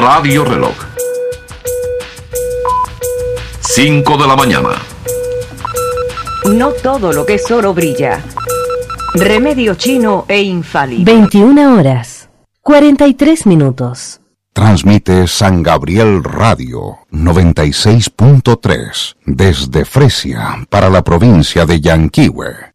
Radio Reloj. 5 de la mañana. No todo lo que es oro brilla. Remedio chino e infalible. 21 horas, 43 minutos. Transmite San Gabriel Radio 96.3 desde Fresia para la provincia de Yanquihue.